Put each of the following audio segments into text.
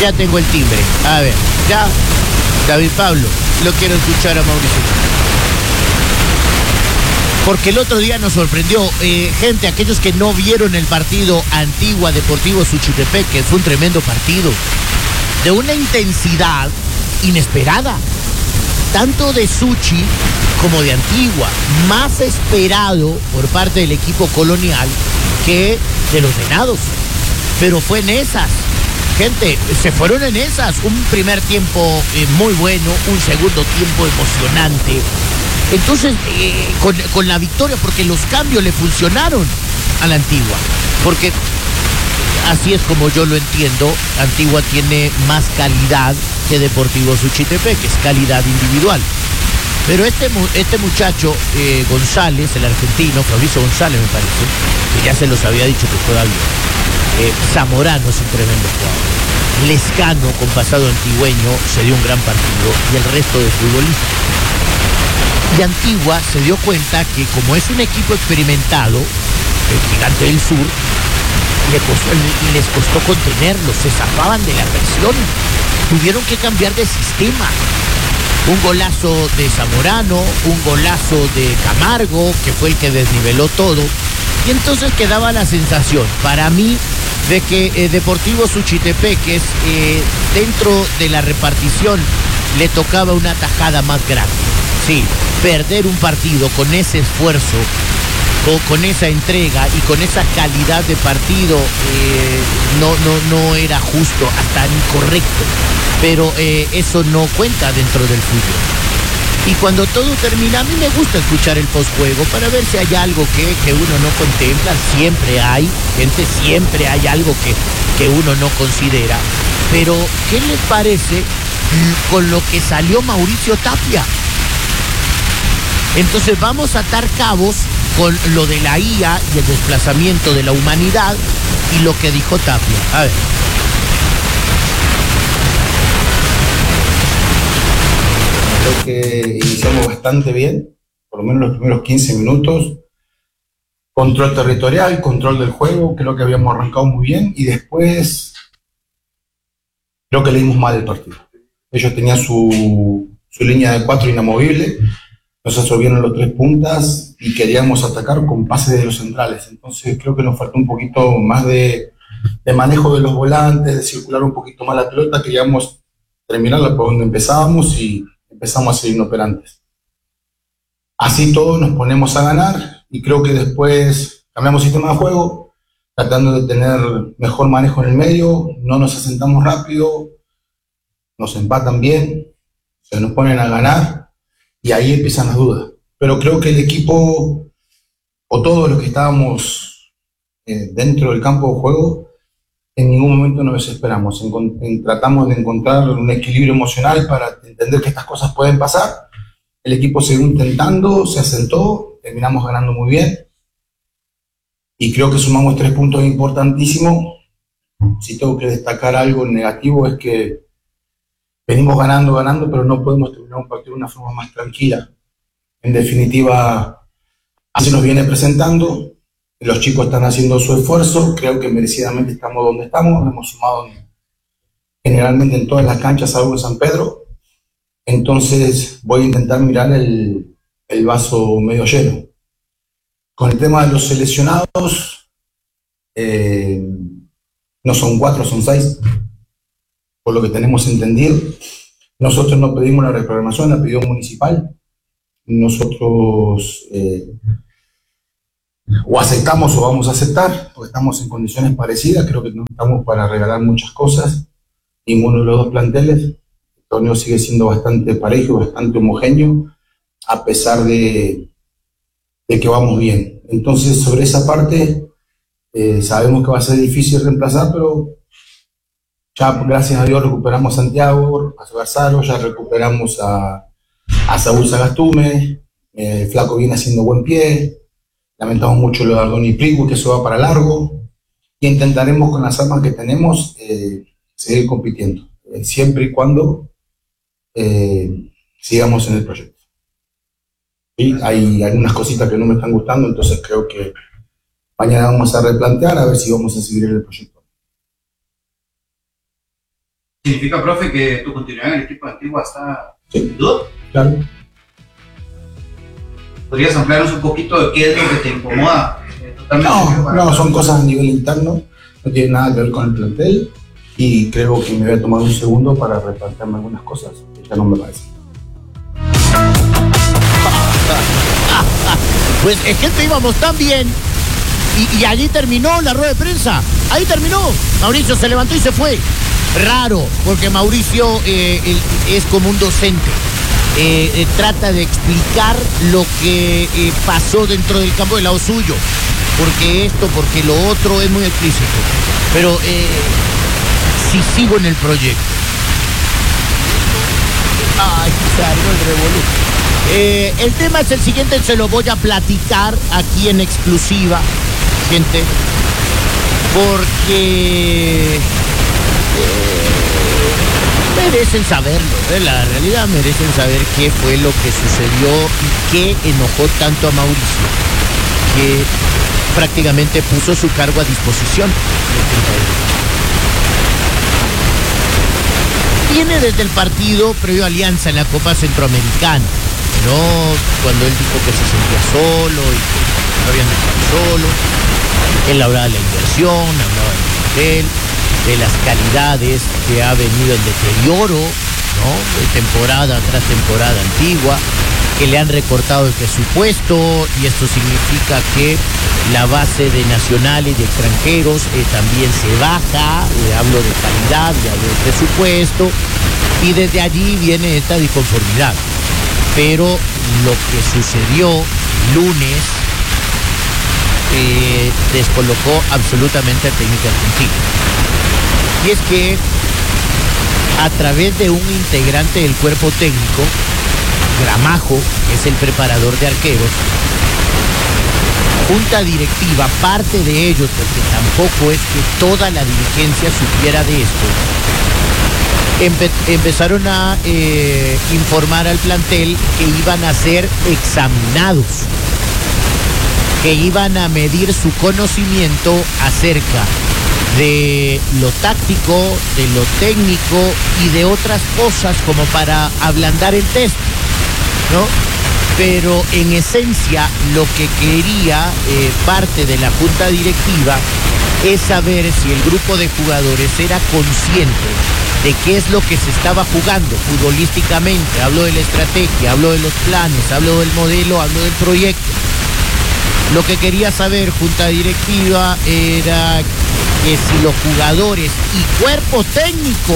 Ya tengo el timbre. A ver, ya. David Pablo, lo quiero escuchar a Mauricio. Porque el otro día nos sorprendió. Gente, aquellos que no vieron el partido Antigua Deportivo Suchitepec, que fue un tremendo partido, de una intensidad inesperada, tanto de Suchi como de Antigua, más esperado por parte del equipo colonial que de los venados. Pero fue en esas. Gente, se fueron en esas. Un primer tiempo muy bueno, un segundo tiempo emocionante. Entonces, con la victoria, porque los cambios le funcionaron a la Antigua. Porque así es como yo lo entiendo, Antigua tiene más calidad que Deportivo Suchitepec, que es calidad individual. Pero este muchacho, González, el argentino, Fabricio González me parece, que ya se los había dicho que todavía, Zamorano es un tremendo jugador. Lescano, con pasado antigüeño, se dio un gran partido, y el resto de futbolistas. Y Antigua se dio cuenta que como es un equipo experimentado, el Gigante del Sur, les costó contenerlos, se zafaban de la presión, tuvieron que cambiar de sistema. Un golazo de Zamorano, un golazo de Camargo, que fue el que desniveló todo, y entonces quedaba la sensación, para mí, de que Deportivo Suchitepec, dentro de la repartición, le tocaba una tajada más grande. Sí, perder un partido con ese esfuerzo, con esa entrega y con esa calidad de partido, no era justo, hasta incorrecto. Pero eso no cuenta dentro del fútbol. Y cuando todo termina, a mí me gusta escuchar el postjuego para ver si hay algo que uno no contempla. Siempre hay, gente, siempre hay algo que uno no considera. Pero, ¿qué les parece con lo que salió Mauricio Tapia? Entonces vamos a atar cabos con lo de la IA y el desplazamiento de la humanidad y lo que dijo Tapia. A ver. Creo que iniciamos bastante bien, por lo menos los primeros 15 minutos. Control territorial, control del juego, creo que habíamos arrancado muy bien, y después creo que leímos mal el partido. Ellos tenían su línea de 4 inamovible, nos absorbieron los 3 puntas y queríamos atacar con pases de los centrales. Entonces creo que nos faltó un poquito más de manejo de los volantes, de circular un poquito más la pelota. Queríamos terminarla por donde empezábamos y empezamos a ser inoperantes. Así todo nos ponemos a ganar y creo que después cambiamos sistema de juego, tratando de tener mejor manejo en el medio, no nos asentamos rápido, nos empatan bien, se nos ponen a ganar y ahí empiezan las dudas. Pero creo que el equipo, o todos los que estábamos dentro del campo de juego, en ningún momento nos desesperamos. Tratamos de encontrar un equilibrio emocional para entender que estas cosas pueden pasar. El equipo siguió intentando, se asentó, terminamos ganando muy bien. Y creo que sumamos 3 puntos importantísimos. Si tengo que destacar algo negativo es que venimos ganando, pero no podemos terminar un partido de una forma más tranquila. En definitiva, así nos viene presentando. Los chicos están haciendo su esfuerzo, creo que merecidamente estamos donde estamos, hemos sumado generalmente en todas las canchas, salvo en San Pedro. Entonces voy a intentar mirar el vaso medio lleno. Con el tema de los seleccionados, no son 4, son 6, por lo que tenemos entendido. Nosotros no pedimos la reprogramación, la pidió Municipal. Nosotros o aceptamos o vamos a aceptar, porque estamos en condiciones parecidas. Creo que no estamos para regalar muchas cosas, ninguno de los 2 planteles. El torneo sigue siendo bastante parejo, bastante homogéneo, a pesar de que vamos bien. Entonces, sobre esa parte, sabemos que va a ser difícil reemplazar, pero ya, gracias a Dios, recuperamos a Santiago, a Garzaro, ya recuperamos a Saúl Sagastume, el flaco viene haciendo buen pie. Lamentamos mucho lo de Ardoni y Prigu, que eso va para largo, y intentaremos con las armas que tenemos seguir compitiendo, siempre y cuando sigamos en el proyecto. ¿Sí? Hay algunas cositas que no me están gustando, entonces creo que mañana vamos a replantear a ver si vamos a seguir en el proyecto. ¿Significa, profe, que tu continuidad en el equipo de Antigua está en duda? Claro. ¿Podrías ampliarnos un poquito de qué es lo que te incomoda? No, son cosas a nivel interno, no tiene nada que ver con el plantel y creo que me voy a tomar un segundo para replantearme algunas cosas que ya no me parece. Pues es que íbamos tan bien y allí terminó la rueda de prensa. Ahí terminó. Mauricio se levantó y se fue. Raro, porque Mauricio es como un docente. Trata de explicar lo que pasó dentro del campo del lado suyo. Porque esto, porque lo otro, es muy explícito. Pero si sigo en el proyecto. Ay, salió el revolú. El tema es el siguiente, se lo voy a platicar aquí en exclusiva, gente, porque merecen saberlo, la realidad merecen saber qué fue lo que sucedió y qué enojó tanto a Mauricio, que prácticamente puso su cargo a disposición. Viene desde el partido previo a Alianza en la Copa Centroamericana, ¿no? Cuando él dijo que se sentía solo y que no habían dejado solo. Él hablaba de la inversión, hablaba del plantel, de las calidades que ha venido en deterioro, ¿no? De temporada tras temporada Antigua, que le han recortado el presupuesto y esto significa que la base de nacionales y extranjeros también se baja. Hablo de calidad, hablo de presupuesto y desde allí viene esta disconformidad. Pero lo que sucedió el lunes descolocó absolutamente al técnico argentino. Y es que a través de un integrante del cuerpo técnico, Gramajo, que es el preparador de arqueros, junta directiva, parte de ellos, porque tampoco es que toda la dirigencia supiera de esto, empezaron a informar al plantel que iban a ser examinados, que iban a medir su conocimiento acerca de lo táctico, de lo técnico y de otras cosas como para ablandar el test, ¿no? Pero en esencia lo que quería parte de la junta directiva es saber si el grupo de jugadores era consciente de qué es lo que se estaba jugando futbolísticamente. Hablo de la estrategia, hablo de los planes, hablo del modelo, hablo del proyecto. Lo que quería saber junta directiva era que si los jugadores y cuerpo técnico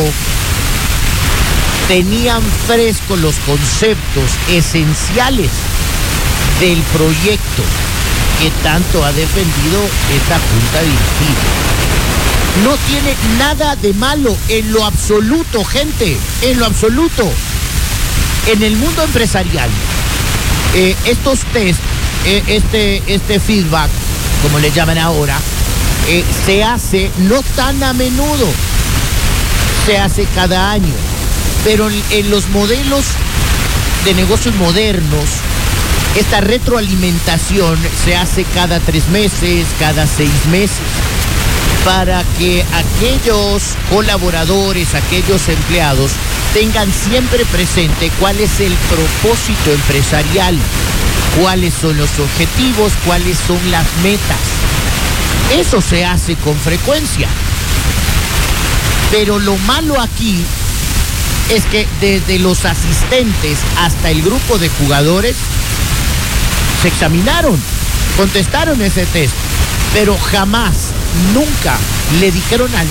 tenían frescos los conceptos esenciales del proyecto que tanto ha defendido esta junta directiva. No tiene nada de malo en lo absoluto, gente, en lo absoluto. En el mundo empresarial, estos test, este feedback, como le llaman ahora, se hace no tan a menudo, se hace cada año, pero en los modelos de negocios modernos, esta retroalimentación se hace cada 3 meses, cada 6 meses, para que aquellos colaboradores, aquellos empleados tengan siempre presente cuál es el propósito empresarial, cuáles son los objetivos, cuáles son las metas. Eso se hace con frecuencia. Pero lo malo aquí es que desde los asistentes hasta el grupo de jugadores se examinaron, contestaron ese test, pero jamás, nunca le dijeron al